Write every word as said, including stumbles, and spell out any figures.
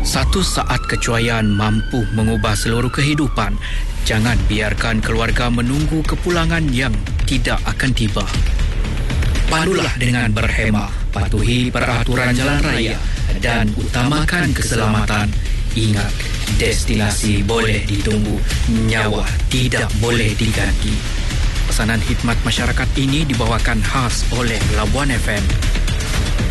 Satu saat kecuaian mampu mengubah seluruh kehidupan. Jangan biarkan keluarga menunggu kepulangan yang tidak akan tiba. Pandulah dengan berhemah, patuhi peraturan jalan raya dan utamakan keselamatan. Ingat, destinasi boleh ditunggu, nyawa tidak boleh diganti. Pesanan khidmat masyarakat ini dibawakan khas oleh Labuan F M.